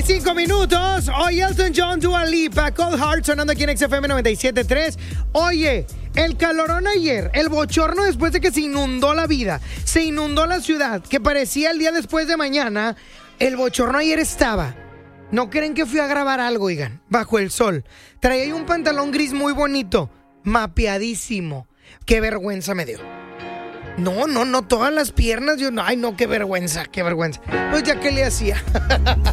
9:25. Hoy Elton John, Dua Lipa, Cold Heart sonando aquí en XFM 97.3. Oye, el calorón ayer, el bochorno después de que se inundó la vida, se inundó la ciudad, que parecía el día después de mañana. El bochorno ayer estaba. ¿No creen que fui a grabar algo, oigan? Bajo el sol. Traía ahí un pantalón gris muy bonito, mapeadísimo. Qué vergüenza me dio. No, todas las piernas. Ay, no, qué vergüenza. Pues ya, ¿qué le hacía?